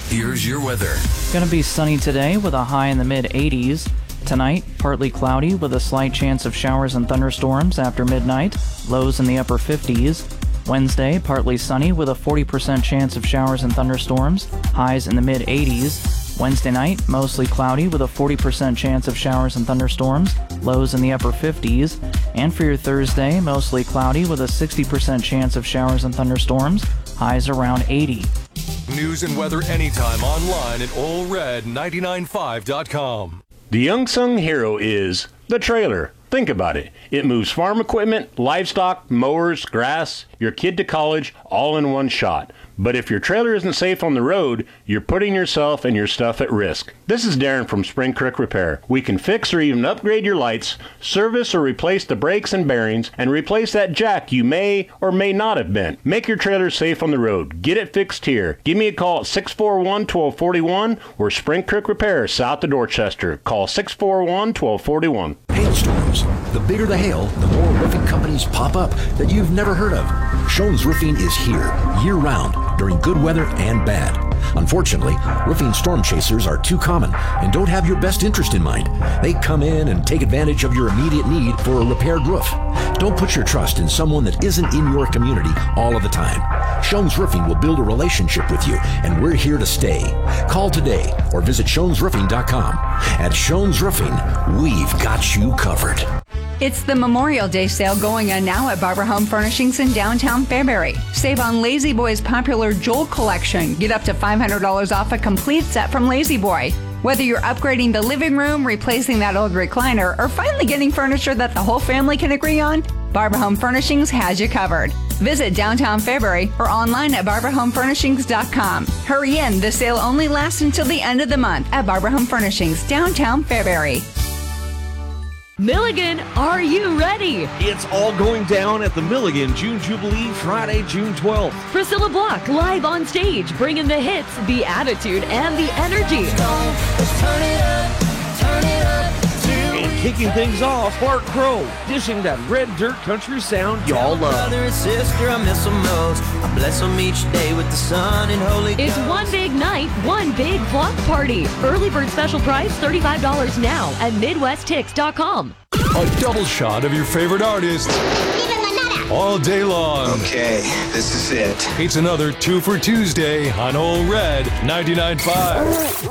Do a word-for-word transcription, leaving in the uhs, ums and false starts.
Here's your weather. Going to be sunny today with a high in the mid eighties. Tonight, partly cloudy with a slight chance of showers and thunderstorms after midnight, lows in the upper fifties. Wednesday, partly sunny with a forty percent chance of showers and thunderstorms, highs in the mid eighties. Wednesday night, mostly cloudy with a forty percent chance of showers and thunderstorms, lows in the upper fifties. And for your Thursday, mostly cloudy with a sixty percent chance of showers and thunderstorms, highs around eighty. News and weather anytime online at Ole Red nine nine five dot com. The unsung hero is the trailer. Think about it. It moves farm equipment, livestock, mowers, grass, your kid to college, all in one shot. But if your trailer isn't safe on the road, you're putting yourself and your stuff at risk. This is Darren from Spring Creek Repair. We can fix or even upgrade your lights, service or replace the brakes and bearings, and replace that jack you may or may not have bent. Make your trailer safe on the road. Get it fixed here. Give me a call at six four one, one two four one or Spring Creek Repair, south of Dorchester. Call six four one, one two four one. Hailstorms. The bigger the hail, the more roofing companies pop up that you've never heard of. Schoen's Roofing is here year-round during good weather and bad. Unfortunately, roofing storm chasers are too common and don't have your best interest in mind. They come in and take advantage of your immediate need for a repaired roof. Don't put your trust in someone that isn't in your community all of the time. Schoen's Roofing will build a relationship with you, and we're here to stay. Call today or visit schoens roofing dot com. At Schoen's Roofing, we've got you covered. It's the Memorial Day sale going on now at Barber Home Furnishings in downtown Fairbury. Save on Lazy Boy's popular Joel collection. Get up to five hundred dollars off a complete set from Lazy Boy. Whether you're upgrading the living room, replacing that old recliner, or finally getting furniture that the whole family can agree on, Barber Home Furnishings has you covered. Visit downtown Fairbury or online at barber home furnishings dot com. Hurry in, the sale only lasts until the end of the month at Barber Home Furnishings, downtown Fairbury. Milligan, are you ready? It's all going down at the Milligan June Jubilee, Friday, June twelfth. Priscilla Block live on stage, bringing the hits, the attitude, and the energy. Let's turn it up, turn it up. And kicking things off, Bart Crow, dishing that red dirt country sound y'all love. Brother and sister, I miss them most. I bless them each day with the sun and Holy Ghost. It's one big night, one big block party. Early bird special price, thirty-five dollars now at midwest tix dot com. A double shot of your favorite artist all day long. Okay, this is it. It's another Two for Tuesday on Ole Red ninety-nine point five.